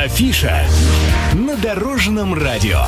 Афиша на Дорожном радио.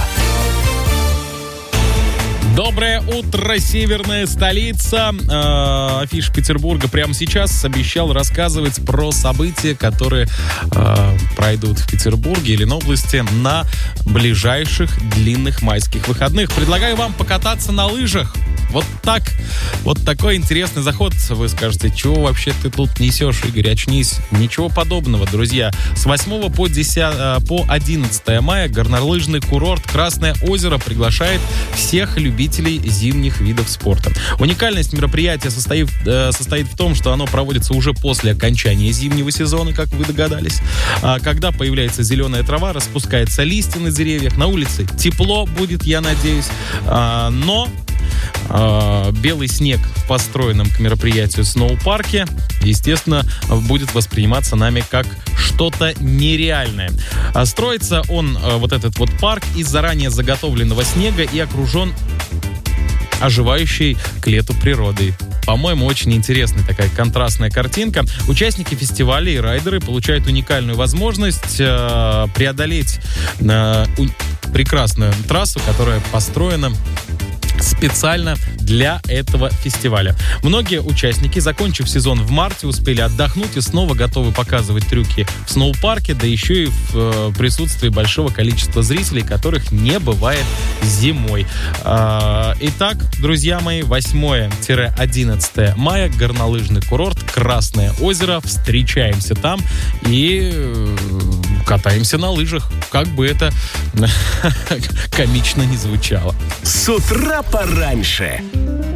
Доброе утро, северная столица. Афиша Петербурга прямо сейчас обещал рассказывать про события, которые пройдут в Петербурге или Ленобласти на ближайших длинных майских выходных. Предлагаю вам покататься на лыжах. Вот так. Вот такой интересный заход. Вы скажете, чего вообще ты тут несешь, Игорь, очнись. Ничего подобного, друзья. С 8 по 11 мая горнолыжный курорт Красное озеро приглашает всех любителей зимних видов спорта. Уникальность мероприятия состоит в том, что оно проводится уже после окончания зимнего сезона, как вы догадались. Когда появляется зеленая трава, распускаются листья на деревьях, на улице тепло будет, я надеюсь. Но белый снег в построенном к мероприятию сноупарке, естественно, будет восприниматься нами как что-то нереальное. Строится он, вот этот вот парк, из заранее заготовленного снега и окружен оживающей к лету природой. По-моему, очень интересная такая контрастная картинка. Участники фестиваля и райдеры получают уникальную возможность преодолеть прекрасную трассу, которая построена специально для этого фестиваля. Многие участники, закончив сезон в марте, успели отдохнуть и снова готовы показывать трюки в сноупарке, да еще и в присутствии большого количества зрителей, которых не бывает зимой. Итак, друзья мои, 8-11 мая, горнолыжный курорт Красное озеро. Встречаемся там и катаемся на лыжах. Как бы это комично не звучало. С утра пораньше.